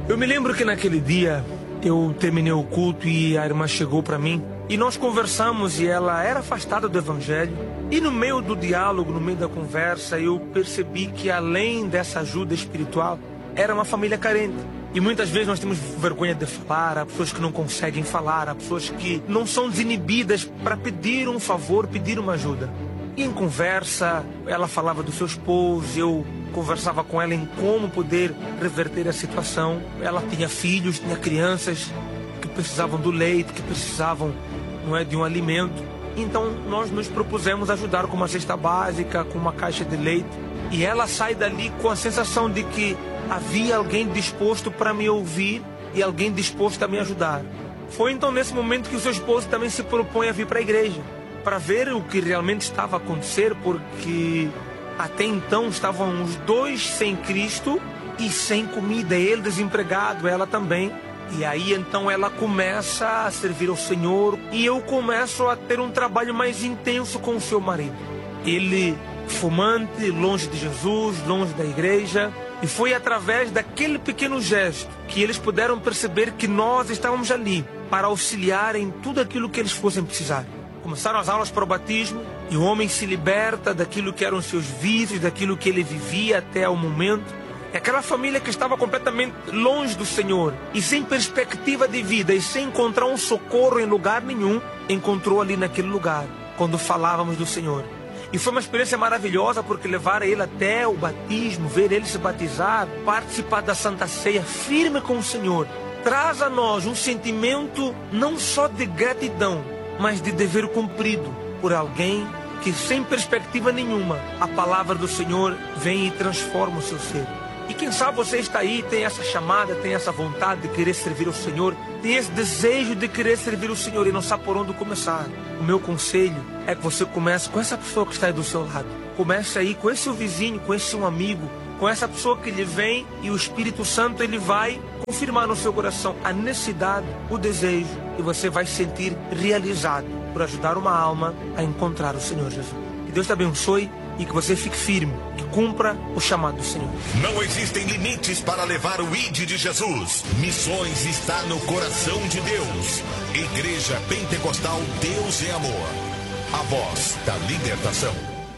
Eu me lembro que naquele dia eu terminei o culto e a irmã chegou para mim e nós conversamos e ela era afastada do evangelho. E no meio do diálogo, no meio da conversa, eu percebi que além dessa ajuda espiritual, era uma família carente. E muitas vezes nós temos vergonha de falar, há pessoas que não conseguem falar, há pessoas que não são desinibidas para pedir um favor, pedir uma ajuda. E em conversa, ela falava do seu esposo, eu conversava com ela em como poder reverter a situação. Ela tinha filhos, tinha crianças que precisavam do leite, que precisavam, de um alimento. Então nós nos propusemos ajudar com uma cesta básica, com uma caixa de leite. E ela sai dali com a sensação de que havia alguém disposto para me ouvir e alguém disposto a me ajudar. Foi então nesse momento que o seu esposo também se propõe a vir para a igreja, para ver o que realmente estava a acontecer, porque até então estavam os dois sem Cristo e sem comida, ele desempregado, ela também. E aí então ela começa a servir ao Senhor e eu começo a ter um trabalho mais intenso com o seu marido. Ele fumante, longe de Jesus, longe da igreja. E foi através daquele pequeno gesto que eles puderam perceber que nós estávamos ali para auxiliar em tudo aquilo que eles fossem precisar. Começaram as aulas para o batismo e o homem se liberta daquilo que eram seus vícios, daquilo que ele vivia até o momento. E aquela família que estava completamente longe do Senhor e sem perspectiva de vida e sem encontrar um socorro em lugar nenhum, encontrou ali naquele lugar, quando falávamos do Senhor. E foi uma experiência maravilhosa porque levaram ele até o batismo, ver ele se batizar, participar da Santa Ceia firme com o Senhor. Traz a nós um sentimento não só de gratidão, mas de dever cumprido por alguém que sem perspectiva nenhuma, a palavra do Senhor vem e transforma o seu ser. E quem sabe você está aí, tem essa chamada, tem essa vontade de querer servir ao Senhor, tem esse desejo de querer servir ao Senhor e não sabe por onde começar. O meu conselho é que você comece com essa pessoa que está aí do seu lado. Comece aí com esse seu vizinho, com esse seu amigo, com essa pessoa que lhe vem e o Espírito Santo ele vai confirmar no seu coração a necessidade, o desejo e você vai se sentir realizado por ajudar uma alma a encontrar o Senhor Jesus. Que Deus te abençoe e que você fique firme, que cumpra o chamado do Senhor. Não existem limites para levar o ID de Jesus. Missões está no coração de Deus. Igreja Pentecostal Deus é Amor. A voz da libertação.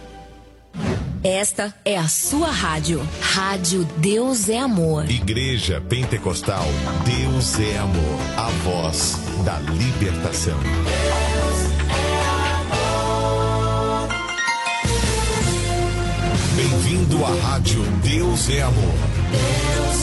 Esta é a sua rádio. Rádio Deus é Amor. Igreja Pentecostal Deus é Amor. A voz da libertação. Bem-vindo à rádio Deus é Amor. Deus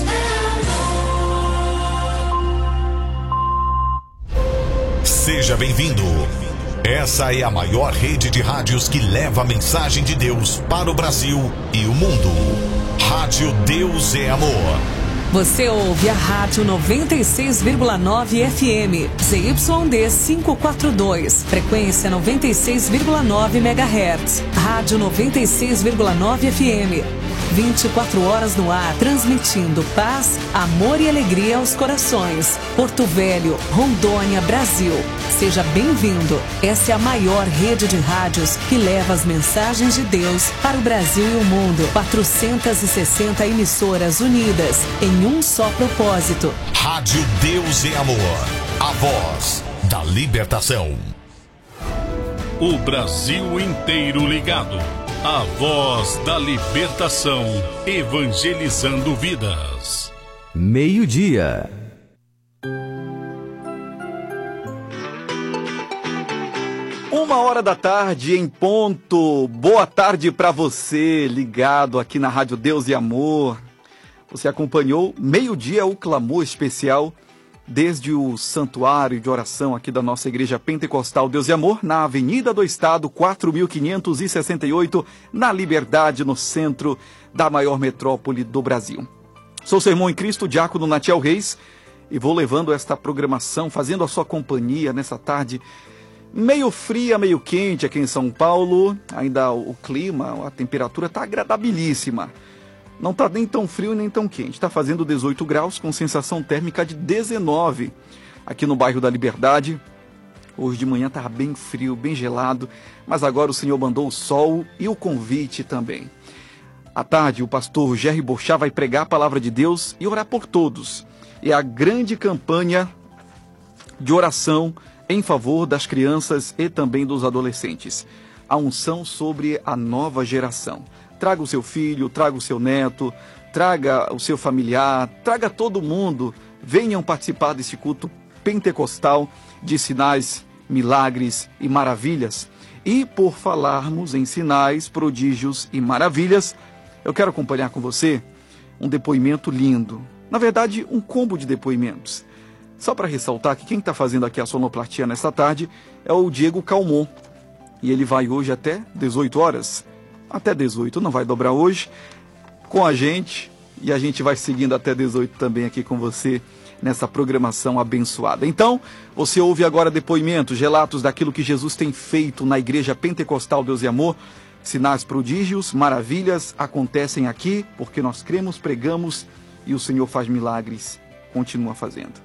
é amor. Seja bem-vindo. Essa é a maior rede de rádios que leva a mensagem de Deus para o Brasil e o mundo. Rádio Deus é Amor. Você ouve a Rádio 96,9 FM, ZYD 542, frequência 96,9 MHz. Rádio 96,9 FM, 24 horas no ar, transmitindo paz, amor e alegria aos corações. Porto Velho, Rondônia, Brasil. Seja bem-vindo. Essa é a maior rede de rádios que leva as mensagens de Deus para o Brasil e o mundo. 460 emissoras unidas em um só propósito. Rádio Deus é Amor. A voz da libertação. O Brasil inteiro ligado. A voz da libertação, evangelizando vidas. 12:00. Uma hora da tarde em ponto. Boa tarde para você, ligado aqui na Rádio Deus e Amor. Você acompanhou meio-dia o clamor especial desde o santuário de oração aqui da nossa Igreja Pentecostal Deus e Amor, na Avenida do Estado, 4.568, na Liberdade, no centro da maior metrópole do Brasil. Sou seu irmão em Cristo, diácono Natiel Reis, e vou levando esta programação, fazendo a sua companhia nessa tarde meio fria, meio quente aqui em São Paulo. Ainda o clima, a temperatura está agradabilíssima. Não está nem tão frio nem tão quente. Está fazendo 18 graus com sensação térmica de 19 aqui no bairro da Liberdade. Hoje de manhã estava bem frio, bem gelado, mas agora o Senhor mandou o sol e o convite também. À tarde, o pastor Jerry Bochá vai pregar a palavra de Deus e orar por todos. é a grande campanha de oração em favor das crianças e também dos adolescentes. A unção sobre a nova geração. Traga o seu filho, traga o seu neto, traga o seu familiar, traga todo mundo. Venham participar desse culto pentecostal de sinais, milagres e maravilhas. E por falarmos em sinais, prodígios e maravilhas, eu quero acompanhar com você um depoimento lindo. Na verdade, um combo de depoimentos. Só para ressaltar que quem está fazendo aqui a sonoplastia nesta tarde é o Diego Calmon. E ele vai hoje até 18 horas. Até 18, não vai dobrar hoje com a gente. E a gente vai seguindo até 18 também aqui com você nessa programação abençoada. Então, você ouve agora depoimentos, relatos daquilo que Jesus tem feito na Igreja Pentecostal Deus e Amor. Sinais, prodígios, maravilhas acontecem aqui porque nós cremos, pregamos e o Senhor faz milagres, continua fazendo.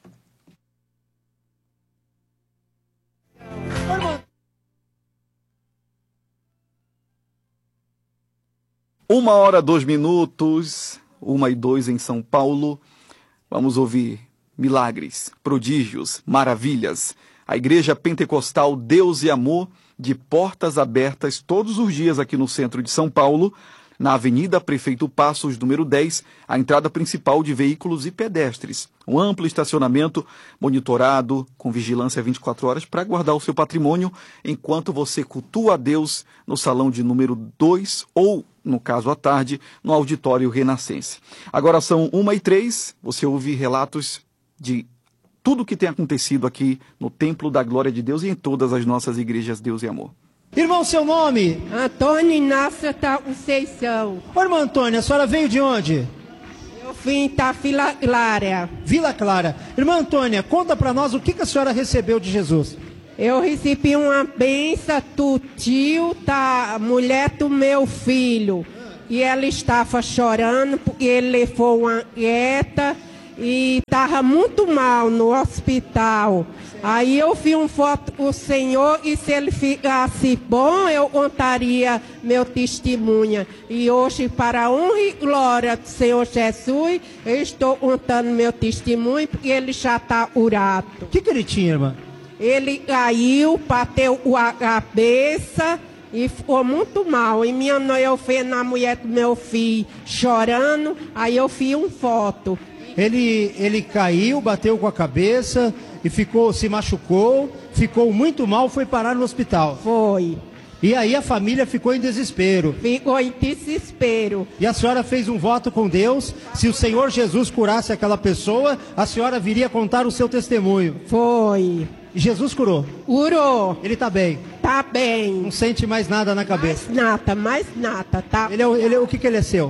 Uma hora, 2 minutos, 1:02 em São Paulo. Vamos ouvir milagres, prodígios, maravilhas. A Igreja Pentecostal Deus e Amor, de portas abertas todos os dias aqui no centro de São Paulo, na Avenida Prefeito Passos, número 10, a entrada principal de veículos e pedestres. Um amplo estacionamento monitorado, com vigilância 24 horas, para guardar o seu patrimônio, enquanto você cultua a Deus no salão de número 2 ou, no caso à tarde, no auditório Renascense. Agora são 1:03, você ouve relatos de tudo o que tem acontecido aqui no Templo da Glória de Deus e em todas as nossas igrejas Deus e Amor. Irmão, seu nome? Antônio Inácio Conceição. Ô, irmã Antônia, a senhora veio de onde? Eu vim da Vila Clara. Vila Clara. Irmã Antônia, conta pra nós o que a senhora recebeu de Jesus. Eu recebi uma bênção do tio da mulher do meu filho. E ela estava chorando porque ele levou uma dieta e estava muito mal no hospital. Aí eu vi uma foto do Senhor e se ele ficasse bom, eu contaria meu testemunho. E hoje, para a honra e glória do Senhor Jesus, eu estou contando meu testemunho porque ele já está curado. O que ele tinha, irmã? Ele caiu, bateu a cabeça e ficou muito mal. E minha mãe, eu vi na mulher do meu filho chorando, aí eu vi uma foto. Ele caiu, bateu com a cabeça e se machucou, ficou muito mal, foi parar no hospital. Foi. E aí a família ficou em desespero. Ficou em desespero. E a senhora fez um voto com Deus, se o Senhor Jesus curasse aquela pessoa, a senhora viria contar o seu testemunho. Foi. E Jesus curou? Curou. Ele tá bem? Tá bem. Não sente mais nada na cabeça? Mais nada, tá? O que ele é seu?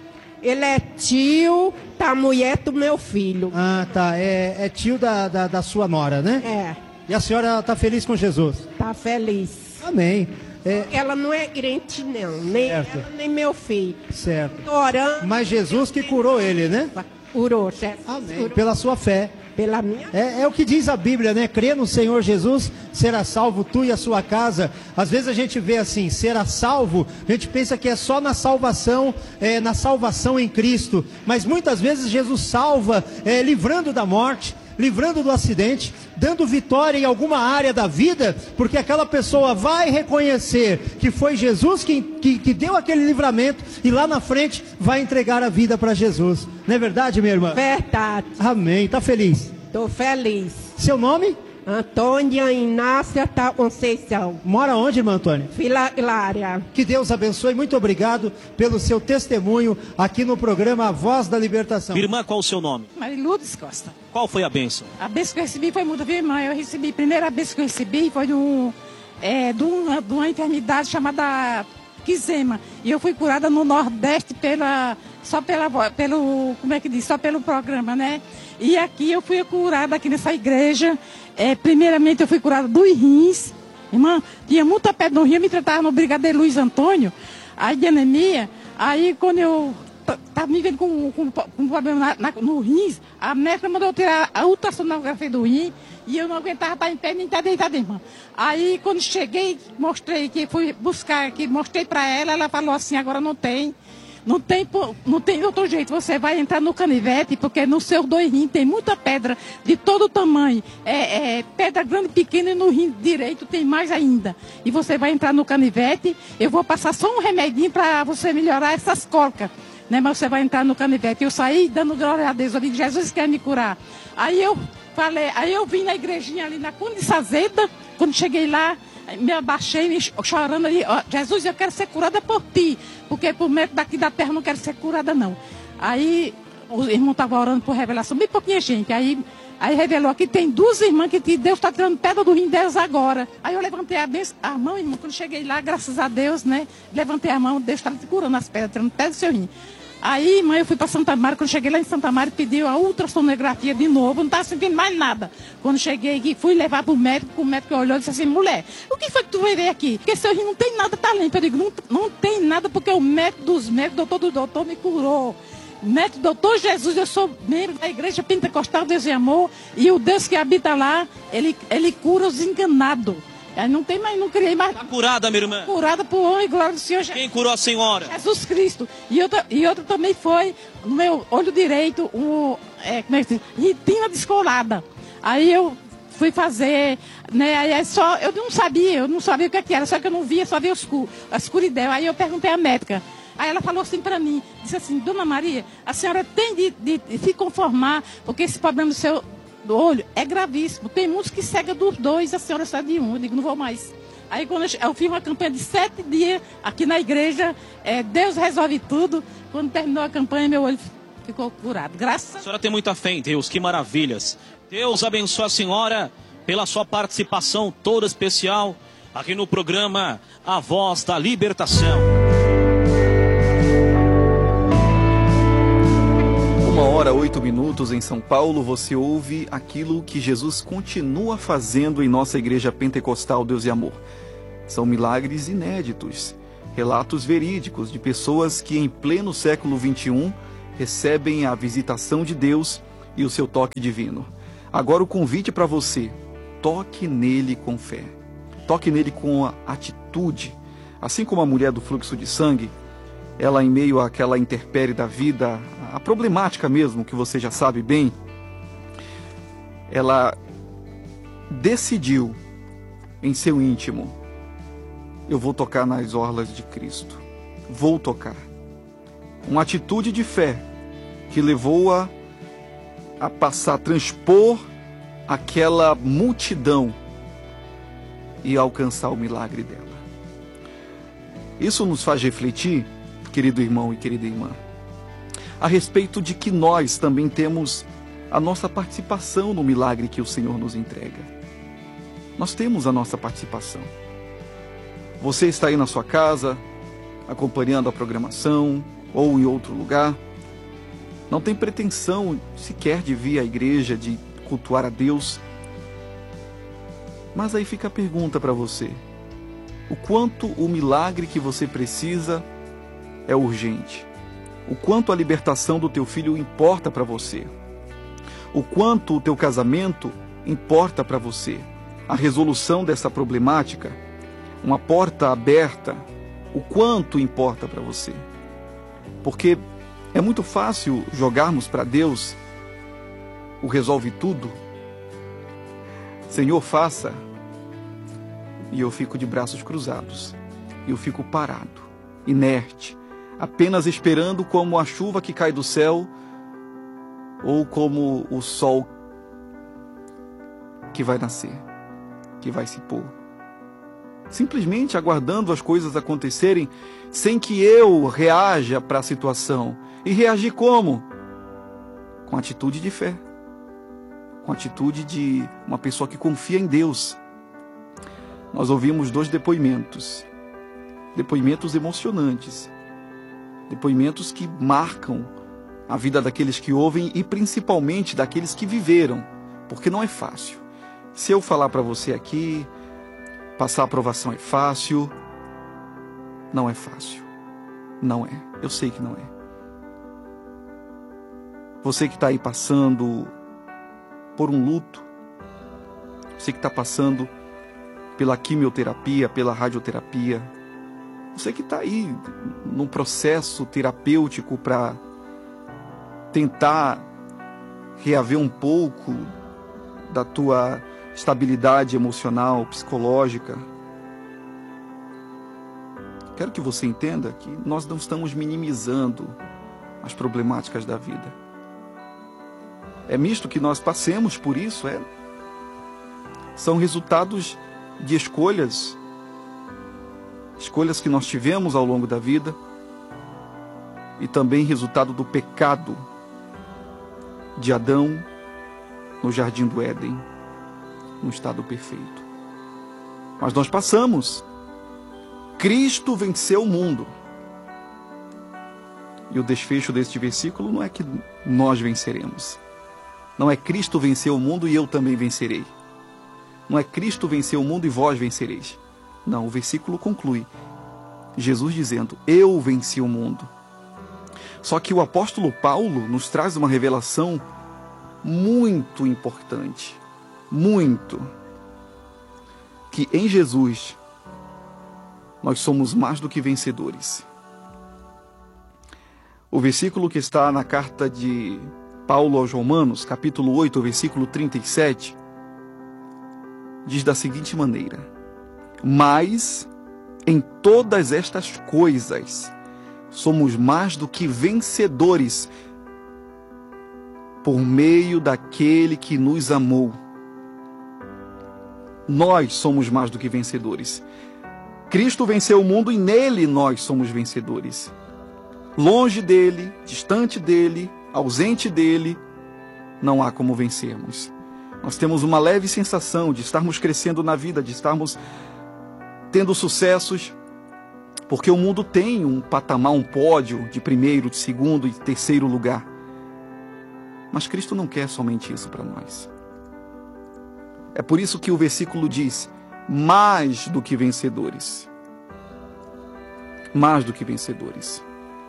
Ele é tio da mulher do meu filho. Ah, tá. É tio da sua nora, né? É. E a senhora tá feliz com Jesus? Tá feliz. Amém. Ela não é crente, não. Nem certo. Ela, nem meu filho. Certo. Orando. Mas Jesus que curou ele, né? Curou, Jesus. Amém. Curou. Pela sua fé. Pela minha. É o que diz a Bíblia, né? Crê no Senhor Jesus, será salvo tu e a sua casa. Às vezes a gente vê assim, será salvo, a gente pensa que é só na salvação em Cristo. Mas muitas vezes Jesus salva, livrando da morte, livrando do acidente, dando vitória em alguma área da vida, porque aquela pessoa vai reconhecer que foi Jesus que deu aquele livramento e lá na frente vai entregar a vida para Jesus. Não é verdade, minha irmã? Verdade. Amém. Tá feliz? Tô feliz. Seu nome? Antônia Inácia Conceição. Mora onde, irmã Antônia? Vila Clara. Que Deus abençoe. Muito obrigado pelo seu testemunho aqui no programa A Voz da Libertação. Irmã, qual o seu nome? Mariludes Costa. Qual foi a bênção? A bênção que eu recebi foi muita, viu, irmã? A primeira bênção que eu recebi foi de uma enfermidade chamada quizema. E eu fui curada no Nordeste só pelo programa, né? E aqui eu fui curada aqui nessa igreja. Primeiramente eu fui curada dos rins. Irmã, tinha muita pedra no rim, eu me tratava no Brigadeiro Luiz Antônio, aí de anemia. Aí quando eu estava me vendo com problema no rins, a médica mandou eu tirar a ultrassonografia do rim e eu não aguentava estar em pé nem estar deitada, irmã. Aí quando cheguei, mostrei que fui buscar aqui, mostrei para ela falou assim, agora não tem. Não tem outro jeito. Você vai entrar no canivete, porque no seu 2 rins tem muita pedra de todo tamanho. Pedra grande, pequena, e no rim direito tem mais ainda. E você vai entrar no canivete. Eu vou passar só um remedinho para você melhorar essas cólicas. Né? Mas você vai entrar no canivete. Eu saí dando glória a Deus. Eu digo, Jesus quer me curar. Aí eu vim na igrejinha ali na Cunha de Sazeda. Quando cheguei lá, me abaixei, chorando ali, ó, Jesus, eu quero ser curada por ti, porque por médico daqui da terra eu não quero ser curada, não. Aí o irmão estava orando por revelação, bem pouquinha gente, aí revelou que tem 2 irmãs que Deus está tirando pedra do rim delas agora. Aí eu levantei a mão, irmão, quando cheguei lá, graças a Deus, né, levantei a mão, Deus estava te curando as pedras, tirando pedra do seu rim. Aí, irmã, eu fui para Santa Maria. Quando cheguei lá em Santa Maria, pediu a ultrassonografia de novo. Não estava sentindo mais nada. Quando cheguei aqui, fui levar para o médico olhou e disse assim, mulher, o que foi que tu veio aqui? Porque seu rim não tem nada, tá limpo. Eu digo, não tem nada, porque o médico dos médicos, doutor do doutor, me curou. Médico doutor Jesus, eu sou membro da Igreja Pentecostal Deus e Amor. E o Deus que habita lá, ele cura os enganados. Aí não tem mais, não criei mais. Está curada, minha irmã? Curada por honra e glória do Senhor Jesus. Quem curou a senhora? Jesus Cristo. E outra também foi no meu olho direito, como é que diz? Retina descolada. Aí eu fui fazer, né? Aí eu não sabia o que era, só que eu não via, só via a escuridão. Aí eu perguntei à médica. Aí ela falou assim para mim, disse assim, Dona Maria, a senhora tem de se conformar, porque esse problema do seu do olho é gravíssimo. Tem muitos que cegam dos 2, a senhora sai de 1. Eu digo, não vou mais. Aí quando eu fiz uma campanha de 7 dias aqui na igreja, Deus resolve tudo. Quando terminou a campanha, meu olho ficou curado. Graças a... A senhora tem muita fé em Deus, que maravilhas. Deus abençoe a senhora pela sua participação toda especial aqui no programa A Voz da Libertação. 1h08 em São Paulo, você ouve aquilo que Jesus continua fazendo em nossa Igreja Pentecostal Deus e Amor. São milagres inéditos, relatos verídicos de pessoas que em pleno século XXI recebem a visitação de Deus e o seu toque divino. Agora o convite para você, toque nele com fé, toque nele com a atitude. Assim como a mulher do fluxo de sangue, ela em meio àquela intempérie da vida, a problemática mesmo, que você já sabe bem, ela decidiu em seu íntimo, eu vou tocar nas orlas de Cristo, vou tocar. Uma atitude de fé que levou-a a passar, a transpor aquela multidão e alcançar o milagre dela. Isso nos faz refletir, querido irmão e querida irmã, a respeito de que nós também temos a nossa participação no milagre que o Senhor nos entrega. Nós temos a nossa participação. Você está aí na sua casa, acompanhando a programação, ou em outro lugar, não tem pretensão sequer de vir à igreja, de cultuar a Deus. Mas aí fica a pergunta para você: o quanto o milagre que você precisa é urgente? O quanto a libertação do teu filho importa para você? O quanto o teu casamento importa para você? A resolução dessa problemática, uma porta aberta, o quanto importa para você? Porque é muito fácil jogarmos para Deus o resolve tudo. Senhor, faça. E eu fico de braços cruzados. Eu fico parado, inerte, apenas esperando como a chuva que cai do céu ou como o sol que vai nascer, que vai se pôr. Simplesmente aguardando as coisas acontecerem sem que eu reaja para a situação. E reagir como? Com atitude de fé, com atitude de uma pessoa que confia em Deus. Nós ouvimos 2 depoimentos emocionantes, depoimentos que marcam a vida daqueles que ouvem e principalmente daqueles que viveram, porque não é fácil. Se eu falar para você aqui, passar a aprovação é fácil, não é fácil, não é, eu sei que não é. Você que está aí passando por um luto, você que está passando pela quimioterapia, pela radioterapia, Você que está aí num processo terapêutico para tentar reaver um pouco da tua estabilidade emocional, psicológica. Quero que você entenda que nós não estamos minimizando as problemáticas da vida. É misto que nós passemos por isso, são resultados de escolhas que nós tivemos ao longo da vida e também resultado do pecado de Adão no Jardim do Éden, no estado perfeito. Mas nós passamos. Cristo venceu o mundo. E o desfecho deste versículo não é que nós venceremos. Não é Cristo venceu o mundo e eu também vencerei. Não é Cristo venceu o mundo e vós vencereis. Não, o versículo conclui. Jesus dizendo, eu venci o mundo. Só que o apóstolo Paulo nos traz uma revelação muito importante. Muito. Que em Jesus nós somos mais do que vencedores. O versículo que está na carta de Paulo aos Romanos, capítulo 8, versículo 37, diz da seguinte maneira: mas em todas estas coisas somos mais do que vencedores por meio daquele que nos amou. Nós somos mais do que vencedores. Cristo venceu o mundo e nele nós somos vencedores. Longe dele, distante dele, ausente dele, não há como vencermos. Nós temos uma leve sensação de estarmos crescendo na vida, de estarmos tendo sucessos, porque o mundo tem um patamar, um pódio de primeiro, de segundo e de terceiro lugar. Mas Cristo não quer somente isso para nós. É por isso que o versículo diz, mais do que vencedores. Mais do que vencedores.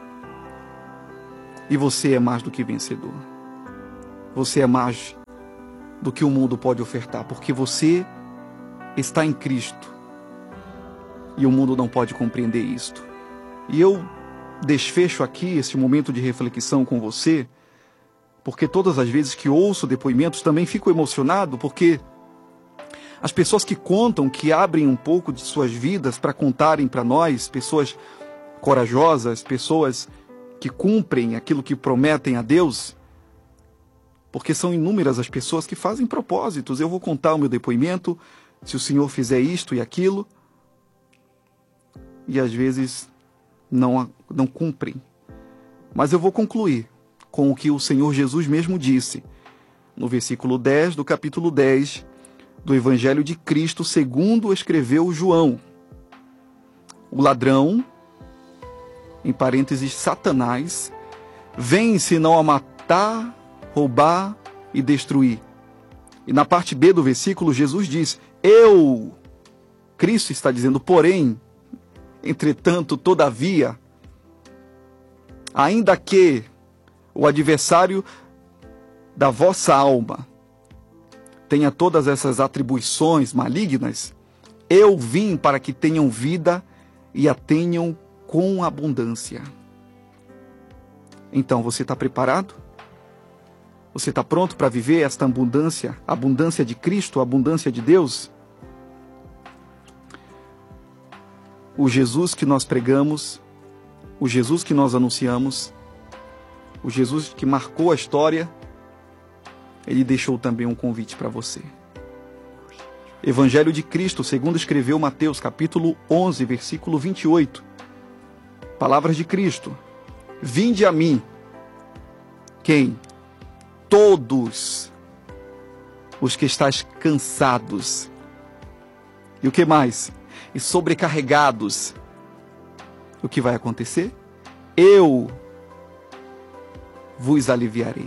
E você é mais do que vencedor. Você é mais do que o mundo pode ofertar, porque você está em Cristo. E o mundo não pode compreender isto. E eu desfecho aqui esse momento de reflexão com você, porque todas as vezes que ouço depoimentos também fico emocionado, porque as pessoas que contam, que abrem um pouco de suas vidas para contarem para nós, pessoas corajosas, pessoas que cumprem aquilo que prometem a Deus, porque são inúmeras as pessoas que fazem propósitos. Eu vou contar o meu depoimento, se o Senhor fizer isto e aquilo, e às vezes não cumprem. Mas eu vou concluir com o que o Senhor Jesus mesmo disse, no versículo 10 do capítulo 10 do Evangelho de Cristo, segundo escreveu João. O ladrão, em parênteses, Satanás, vem senão a matar, roubar e destruir. E na parte B do versículo, Jesus diz, Cristo está dizendo, porém, entretanto, todavia, ainda que o adversário da vossa alma tenha todas essas atribuições malignas, eu vim para que tenham vida e a tenham com abundância. Então, você está preparado? Você está pronto para viver esta abundância? A abundância de Cristo, a abundância de Deus? O Jesus que nós pregamos, o Jesus que nós anunciamos, o Jesus que marcou a história, ele deixou também um convite para você. Evangelho de Cristo, segundo escreveu Mateus, capítulo 11, versículo 28. Palavras de Cristo. Vinde a mim. Quem? Todos os que estáis cansados. E o que mais? E sobrecarregados. O que vai acontecer? Eu vos aliviarei.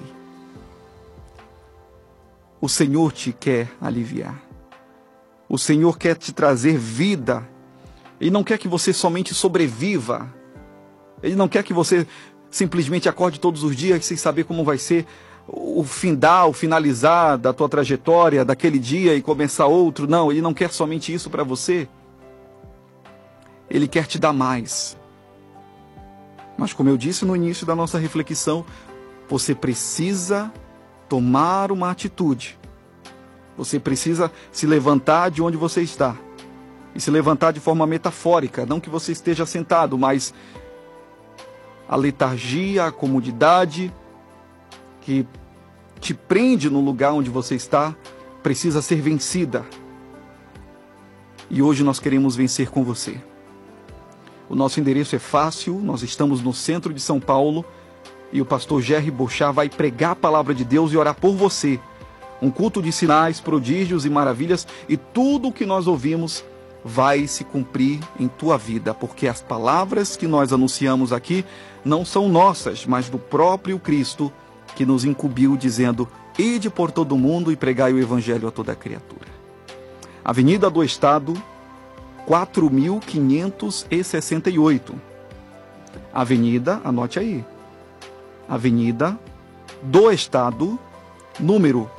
O Senhor te quer aliviar. O Senhor quer te trazer vida. Ele não quer que você somente sobreviva. Ele não quer que você simplesmente acorde todos os dias sem saber como vai ser o finalizar da tua trajetória, daquele dia e começar outro. Não, Ele não quer somente isso para você. Ele quer te dar mais. Mas como eu disse no início da nossa reflexão, você precisa tomar uma atitude. Você precisa se levantar de onde você está. E se levantar de forma metafórica, não que você esteja sentado, mas a letargia, a comodidade que te prende no lugar onde você está, precisa ser vencida. E hoje nós queremos vencer com você. O nosso endereço é fácil, nós estamos no centro de São Paulo e o pastor Jerry Bochá vai pregar a palavra de Deus e orar por você. Um culto de sinais, prodígios e maravilhas, e tudo o que nós ouvimos vai se cumprir em tua vida, porque as palavras que nós anunciamos aqui não são nossas, mas do próprio Cristo, que nos incumbiu dizendo: ide por todo o mundo e pregai o evangelho a toda criatura. Avenida do Estado, 4.568. Avenida, anote aí, Avenida do Estado, número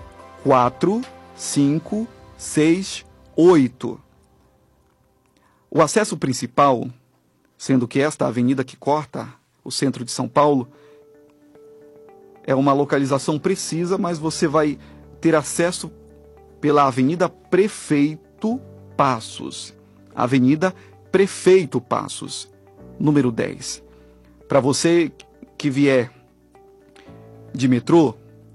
4568. O acesso principal, sendo que esta avenida que corta o centro de São Paulo, é uma localização precisa, mas você vai ter acesso pela Avenida Prefeito Passos. Avenida Prefeito Passos, número 10. Para você que vier de metrô,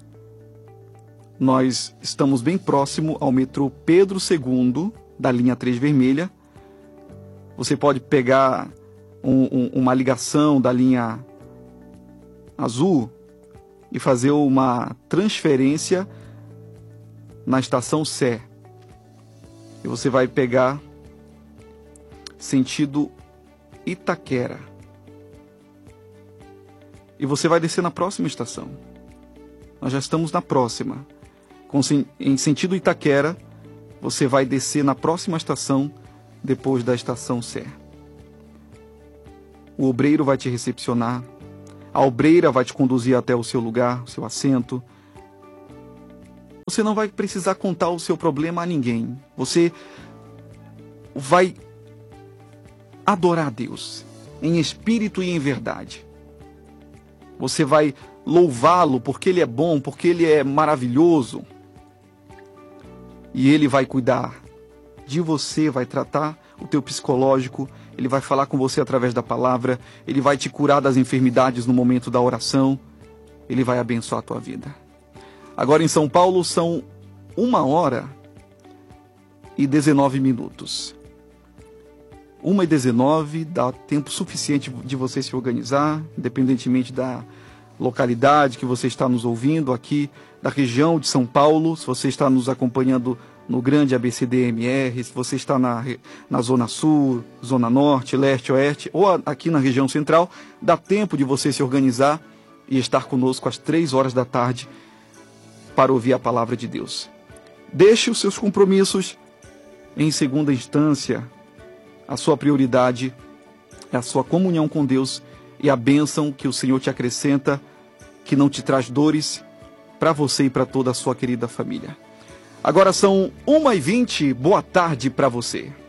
nós estamos bem próximo ao metrô Pedro II, da linha 3 vermelha. Você pode pegar uma ligação da linha azul e fazer uma transferência na estação Sé. E você vai pegar sentido Itaquera. E você vai descer na próxima estação. Nós já estamos na próxima. Em sentido Itaquera, você vai descer na próxima estação, depois da estação Sé. O obreiro vai te recepcionar. A obreira vai te conduzir até o seu lugar, o seu assento. Você não vai precisar contar o seu problema a ninguém. Você vai adorar a Deus, em espírito e em verdade. Você vai louvá-lo porque Ele é bom, porque Ele é maravilhoso. E Ele vai cuidar de você, vai tratar o teu psicológico, Ele vai falar com você através da palavra, Ele vai te curar das enfermidades no momento da oração, Ele vai abençoar a tua vida. Agora em São Paulo são 1h19. 1h19, dá tempo suficiente de você se organizar, independentemente da localidade que você está nos ouvindo, aqui da região de São Paulo, se você está nos acompanhando no grande ABCDMR, se você está na Zona Sul, Zona Norte, Leste, Oeste, ou aqui na região central, dá tempo de você se organizar e estar conosco às 3h da tarde para ouvir a palavra de Deus. Deixe os seus compromissos em segunda instância. A sua prioridade é a sua comunhão com Deus e a bênção que o Senhor te acrescenta, que não te traz dores, para você e para toda a sua querida família. Agora são 1h20, boa tarde para você.